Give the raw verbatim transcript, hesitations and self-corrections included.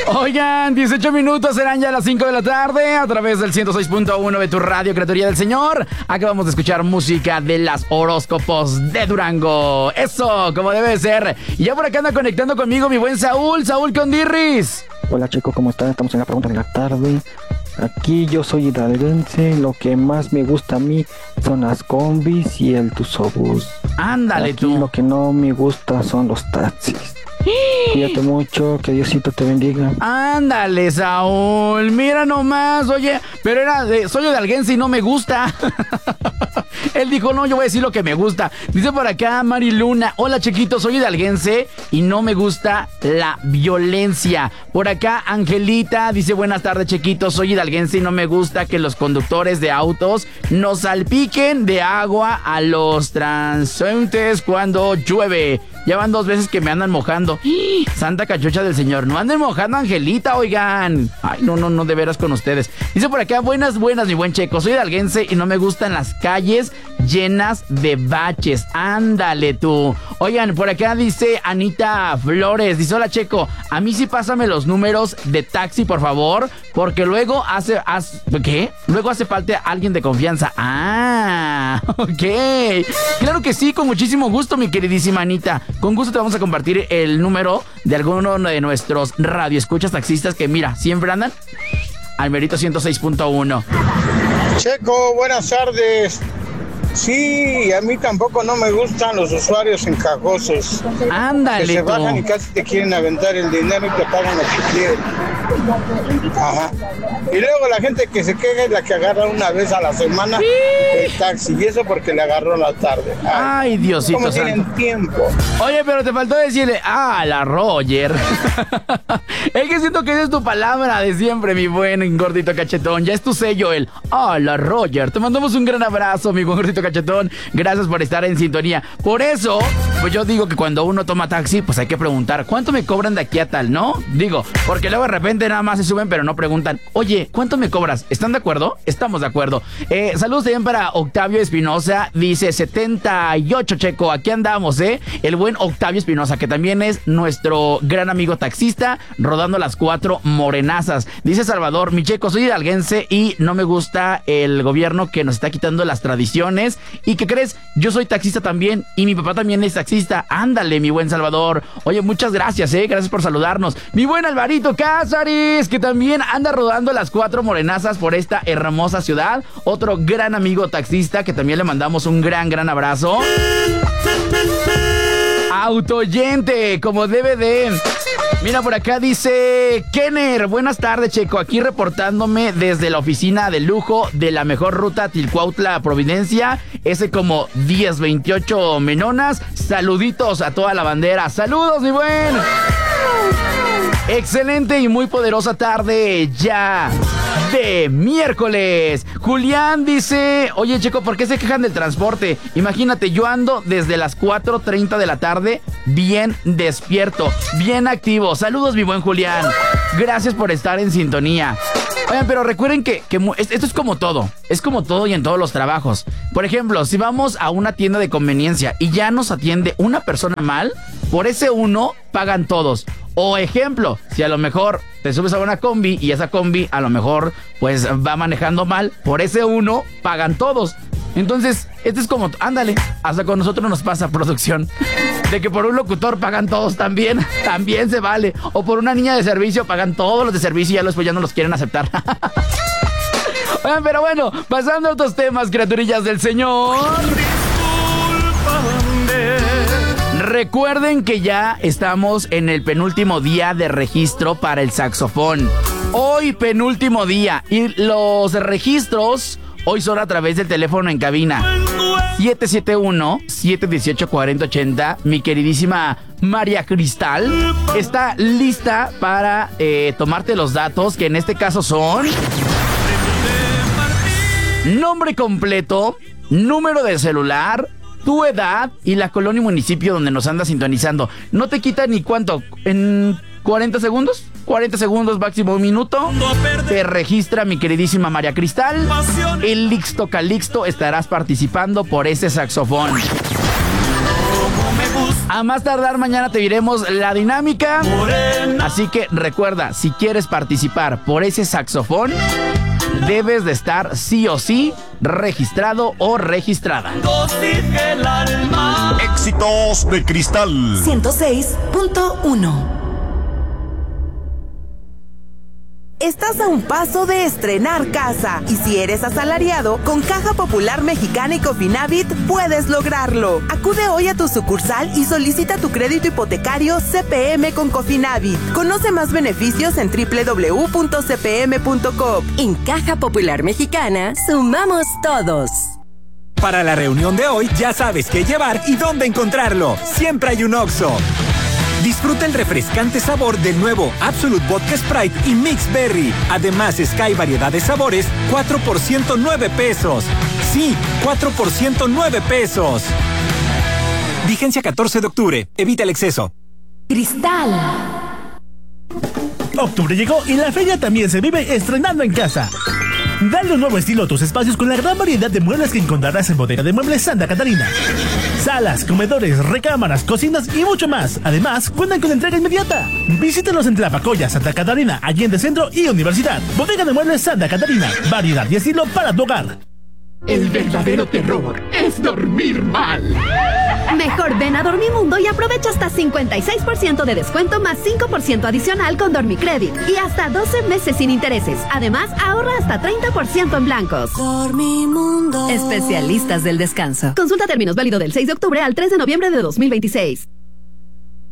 Oigan, dieciocho minutos, serán ya las cinco de la tarde a través del ciento seis punto uno de tu radio, Criaturía del Señor. Acabamos de escuchar música de las horóscopos de Durango. Eso, como debe ser. Y ya por acá anda conectando conmigo mi buen Saúl. Saúl Condirris. Hola chicos, ¿cómo están? Estamos en la pregunta de la tarde. Aquí yo soy hidalguense. Lo que más me gusta a mí son las combis y el tusobús. Ándale Aquí tú. Lo que no me gusta son los taxis. Cuídate mucho, que Diosito te bendiga. Ándale, Saúl, mira nomás, oye, pero era de, soy hidalguense y no me gusta. Él dijo, no, yo voy a decir lo que me gusta. Dice por acá Mari Luna, hola chiquito, soy hidalguense y no me gusta la violencia. Por acá Angelita dice, buenas tardes chiquito, soy hidalguense y no me gusta que los conductores de autos nos salpiquen de agua a los transeúntes cuando llueve. Ya van dos veces que me andan mojando. Santa cachucha del Señor, no anden mojando, Angelita, oigan. Ay, no, no, no, de veras con ustedes. Dice por acá, buenas, buenas, mi buen Checo. Soy hidalguense y no me gustan las calles llenas de baches. Ándale tú. Oigan, por acá dice Anita Flores. Dice, hola Checo, a mí sí pásame los números de taxi, por favor, porque luego hace... hace ¿Qué? Luego hace falta alguien de confianza. Ah, ok. Claro que sí, con muchísimo gusto, mi queridísima Anita. Con gusto te vamos a compartir el número de alguno de nuestros radioescuchas taxistas que, mira, siempre andan al merito ciento seis punto uno. Checo, buenas tardes. Sí, a mí tampoco no me gustan los usuarios encajosos. Ándale, que se tú. bajan y casi te quieren aventar el dinero y te pagan lo que quieren. Ajá. Y luego la gente que se queja es la que agarra una vez a la semana el taxi. Y eso porque le agarró la tarde. Ay, Ay, Diosito ¿cómo santo. tienen tiempo? Oye, pero te faltó decirle, ah, la Roger. Es que siento que esa es tu palabra de siempre, mi buen gordito cachetón. Ya es tu sello, el, ah, la Roger. Te mandamos un gran abrazo, mi buen gordito cachetón. Gracias por estar en sintonía. Por eso, pues yo digo que cuando uno toma taxi, pues hay que preguntar, ¿cuánto me cobran de aquí a tal, no? Digo, porque luego de repente nada más se suben, pero no preguntan, oye, ¿cuánto me cobras? ¿Están de acuerdo? Estamos de acuerdo. Eh, saludos también para Octavio Espinosa. Dice setenta y ocho, Checo. Aquí andamos, ¿eh? El buen Octavio Espinosa, que también es nuestro gran amigo taxista, rodando las cuatro morenazas. Dice Salvador, mi Checo, soy hidalguense y no me gusta el gobierno que nos está quitando las tradiciones. ¿Y qué crees? Yo soy taxista también y mi papá también es taxista. Ándale, mi buen Salvador. Oye, muchas gracias, ¿eh? Gracias por saludarnos. Mi buen Alvarito Cázares, que también anda rodando las cuatro morenazas por esta hermosa ciudad. Otro gran amigo taxista que también le mandamos un gran, gran abrazo. Autoyente, como debe de... Mira, por acá dice Kenner, buenas tardes, Checo, aquí reportándome desde la oficina de lujo de la mejor ruta Tilcuautla Providencia, ese como diez veintiocho Menonas. Saluditos a toda la bandera. Saludos, mi buen. Excelente y muy poderosa tarde ya de miércoles. Julián dice, oye Checo, ¿por qué se quejan del transporte? Imagínate, yo ando desde las cuatro treinta de la tarde bien despierto, bien activo. Saludos, mi buen Julián. Gracias por estar en sintonía. Oigan, pero recuerden que, que esto es como todo. Es como todo y en todos los trabajos. Por ejemplo, si vamos a una tienda de conveniencia y ya nos atiende una persona mal, por ese uno pagan todos. O ejemplo, si a lo mejor te subes a una combi y esa combi a lo mejor pues va manejando mal, por ese uno pagan todos. Entonces, esto es como, ándale, hasta con nosotros nos pasa, producción, de que por un locutor pagan todos también, también se vale. O por una niña de servicio pagan todos los de servicio y ya después ya no los quieren aceptar. Oigan, pero bueno, pasando a otros temas, criaturillas del Señor. Recuerden que ya estamos en el penúltimo día de registro para el saxofón. Hoy penúltimo día y los registros hoy son a través del teléfono en cabina siete siete uno, siete uno ocho, cuatro cero ocho cero. Mi queridísima María Cristal está lista para eh, tomarte los datos, que en este caso son nombre completo, número de celular, tu edad y la colonia y municipio donde nos andas sintonizando. No te quita ni cuánto, en cuarenta segundos, cuarenta segundos, máximo un minuto, te registra mi queridísima María Cristal. El Lixto Calixto estarás participando por ese saxofón. Como me gusta A más tardar mañana te diremos la dinámica. Así que recuerda, si quieres participar por ese saxofón, debes de estar sí o sí registrado o registrada. Éxitos de Cristal ciento seis punto uno. Estás a un paso de estrenar casa y si eres asalariado, con Caja Popular Mexicana y Cofinavit puedes lograrlo. Acude hoy a tu sucursal y solicita tu crédito hipotecario C P M con Cofinavit. Conoce más beneficios en doble u doble u doble u punto c p m punto com. En Caja Popular Mexicana, sumamos todos. Para la reunión de hoy ya sabes qué llevar y dónde encontrarlo. Siempre hay un Oxxo. Disfruta el refrescante sabor del nuevo Absolut Vodka Sprite y Mix Berry. Además, Sky variedad de sabores, cuatro por ciento nueve pesos. Sí, cuatro por ciento nueve pesos. Vigencia catorce de octubre. Evita el exceso. Cristal. Octubre llegó y la feria también se vive estrenando en casa. Dale un nuevo estilo a tus espacios con la gran variedad de muebles que encontrarás en Bodega de Muebles Santa Catarina. Salas, comedores, recámaras, cocinas y mucho más. Además, cuentan con entrega inmediata. Visítanos en Tlapacoya, Santa Catarina, Allende Centro y Universidad. Bodega de Muebles Santa Catarina. Variedad y estilo para tu hogar. El verdadero terror es dormir mal. Mejor ven a Dormimundo y aprovecha hasta cincuenta y seis por ciento de descuento más cinco por ciento adicional con Dormicredit y hasta doce meses sin intereses. Además, ahorra hasta treinta por ciento en blancos. Dormimundo. Especialistas del descanso. Consulta términos válido del seis de octubre al tres de noviembre de dos mil veintiséis.